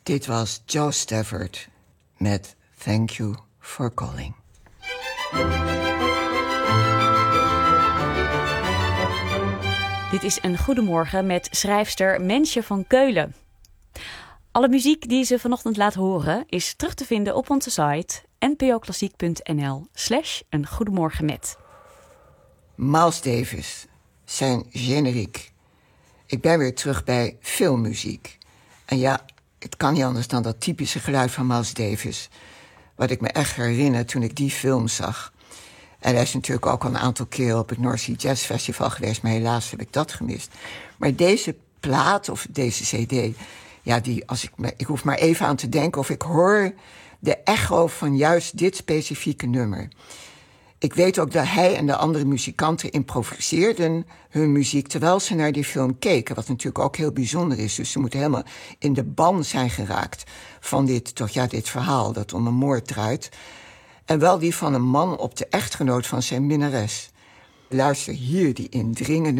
Dit was Joe Stafford met Thank You for Calling. Dit is een Goedemorgen met schrijfster Mensje van Keulen. Alle muziek die ze vanochtend laat horen is terug te vinden op onze site npoklassiek.nl/een Goedemorgen met. Miles Davis, zijn generiek. Ik ben weer terug bij filmmuziek. En ja, het kan niet anders dan dat typische geluid van Miles Davis, wat ik me echt herinner toen ik die film zag. En hij is natuurlijk ook al een aantal keer op het North Sea Jazz Festival geweest, maar helaas heb ik dat gemist. Maar deze plaat of deze cd, ja, ik hoef maar even aan te denken of ik hoor de echo van juist dit specifieke nummer. Ik weet ook dat hij en de andere muzikanten improviseerden hun muziek terwijl ze naar die film keken, wat natuurlijk ook heel bijzonder is. Dus ze moeten helemaal in de ban zijn geraakt van dit verhaal dat om een moord draait. En wel die van een man op de echtgenoot van zijn minnares. Luister hier, die indringende